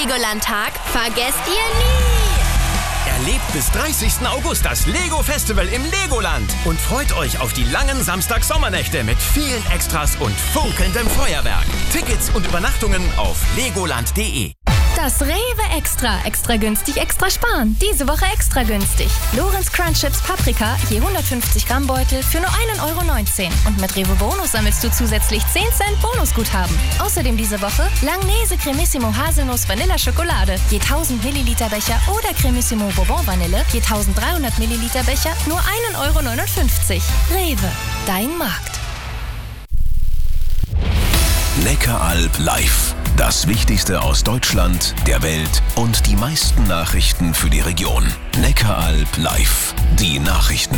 Legoland-Tag vergesst ihr nie. Erlebt bis 30. August das Lego-Festival im Legoland und freut euch auf die langen Samstag-Sommernächte mit vielen Extras und funkelndem Feuerwerk. Tickets und Übernachtungen auf legoland.de. Das Rewe Extra günstig, extra sparen. Diese Woche extra günstig. Lorenz Crunch Chips Paprika, je 150 Gramm Beutel für nur 1,19 €. Und mit Rewe Bonus sammelst du zusätzlich 10 Cent Bonusguthaben. Außerdem diese Woche Langnese Cremissimo Haselnuss Vanilla Schokolade, je 1000 Milliliter Becher oder Cremissimo Bourbon Vanille, je 1300 Milliliter Becher, nur 1,59 €. Rewe, dein Markt. Neckaralb live. Das Wichtigste aus Deutschland, der Welt und die meisten Nachrichten für die Region. Neckaralb live. Die Nachrichten.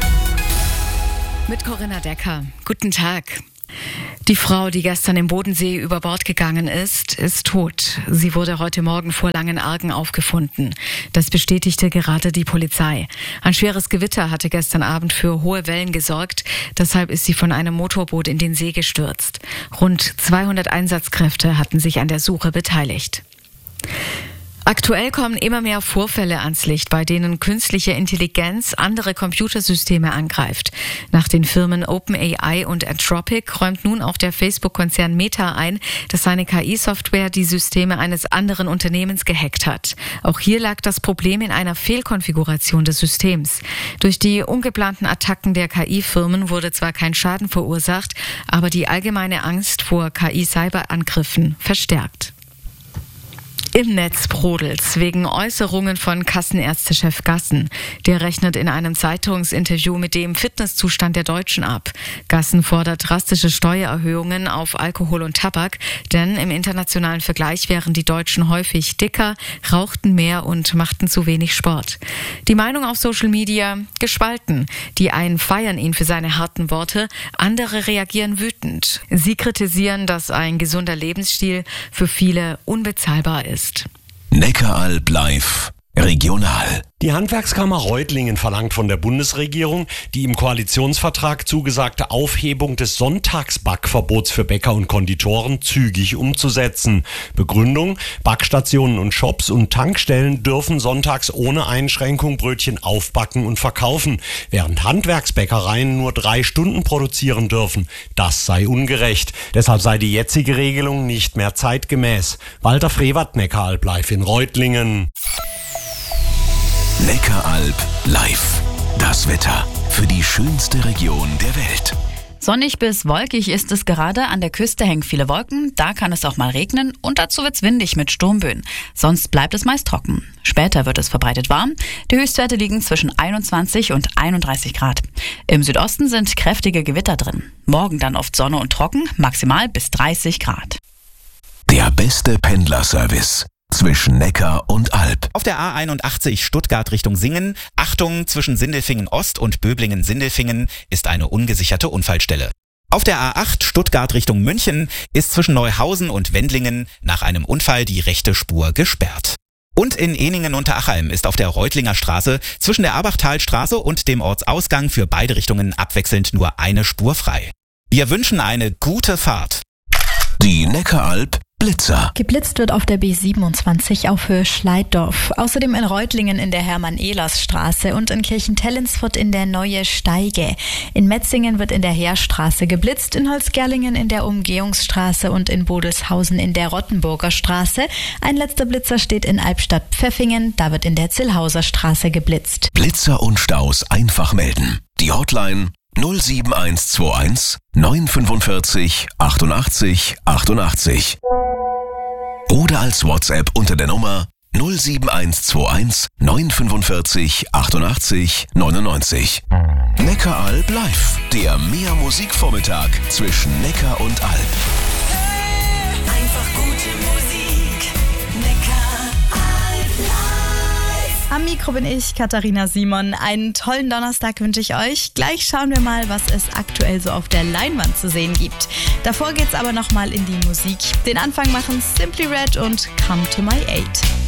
Mit Corinna Decker. Guten Tag. Die Frau, die gestern im Bodensee über Bord gegangen ist tot. Sie wurde heute Morgen vor Langenargen aufgefunden. Das bestätigte gerade die Polizei. Ein schweres Gewitter hatte gestern Abend für hohe Wellen gesorgt. Deshalb ist sie von einem Motorboot in den See gestürzt. Rund 200 Einsatzkräfte hatten sich an der Suche beteiligt. Aktuell kommen immer mehr Vorfälle ans Licht, bei denen künstliche Intelligenz andere Computersysteme angreift. Nach den Firmen OpenAI und Anthropic räumt nun auch der Facebook-Konzern Meta ein, dass seine KI-Software die Systeme eines anderen Unternehmens gehackt hat. Auch hier lag das Problem in einer Fehlkonfiguration des Systems. Durch die ungeplanten Attacken der KI-Firmen wurde zwar kein Schaden verursacht, aber die allgemeine Angst vor KI-Cyberangriffen verstärkt. Im Netz brodelt's wegen Äußerungen von Kassenärztechef Gassen. Der rechnet in einem Zeitungsinterview mit dem Fitnesszustand der Deutschen ab. Gassen fordert drastische Steuererhöhungen auf Alkohol und Tabak, denn im internationalen Vergleich wären die Deutschen häufig dicker, rauchten mehr und machten zu wenig Sport. Die Meinung auf Social Media gespalten. Die einen feiern ihn für seine harten Worte, andere reagieren wütend. Sie kritisieren, dass ein gesunder Lebensstil für viele unbezahlbar ist. Neckaralb live. Regional. Die Handwerkskammer Reutlingen verlangt von der Bundesregierung, die im Koalitionsvertrag zugesagte Aufhebung des Sonntagsbackverbots für Bäcker und Konditoren zügig umzusetzen. Begründung: Backstationen und Shops und Tankstellen dürfen sonntags ohne Einschränkung Brötchen aufbacken und verkaufen, während Handwerksbäckereien nur 3 Stunden produzieren dürfen. Das sei ungerecht. Deshalb sei die jetzige Regelung nicht mehr zeitgemäß. Walter Frevert, Neckaralb live in Reutlingen. Neckaralb live. Das Wetter für die schönste Region der Welt. Sonnig bis wolkig ist es gerade. An der Küste hängen viele Wolken. Da kann es auch mal regnen und dazu wird's windig mit Sturmböen. Sonst bleibt es meist trocken. Später wird es verbreitet warm. Die Höchstwerte liegen zwischen 21 und 31 Grad. Im Südosten sind kräftige Gewitter drin. Morgen dann oft Sonne und trocken, maximal bis 30 Grad. Der beste Pendlerservice zwischen Neckar und Alb. Auf der A81 Stuttgart Richtung Singen, Achtung, zwischen Sindelfingen Ost und Böblingen-Sindelfingen ist eine ungesicherte Unfallstelle. Auf der A8 Stuttgart Richtung München ist zwischen Neuhausen und Wendlingen nach einem Unfall die rechte Spur gesperrt. Und in Ehningen-Unterachalm ist auf der Reutlinger Straße zwischen der Abachtalstraße und dem Ortsausgang für beide Richtungen abwechselnd nur eine Spur frei. Wir wünschen eine gute Fahrt. Die Neckaralb Blitzer. Geblitzt wird auf der B27 auf Höhe Schleiddorf. Außerdem in Reutlingen in der Hermann-Ehlers-Straße und in Kirchentellensfurt in der Neue Steige. In Metzingen wird in der Heerstraße geblitzt, in Holzgerlingen in der Umgehungsstraße und in Bodelshausen in der Rottenburger Straße. Ein letzter Blitzer steht in Albstadt-Pfeffingen, da wird in der Zillhauser Straße geblitzt. Blitzer und Staus einfach melden. Die Hotline 07121 945 88 88. Oder als WhatsApp unter der Nummer 07121 945 88 99. Neckaralb live, der Mehr-Musik-Vormittag zwischen Neckar und Alb. Einfach gute Musik. Neckaralb live. Am Mikro bin ich, Katharina Simon. Einen tollen Donnerstag wünsche ich euch. Gleich schauen wir mal, was es aktuell so auf der Leinwand zu sehen gibt. Davor geht's aber nochmal in die Musik. Den Anfang machen Simply Red und Come to My Aid.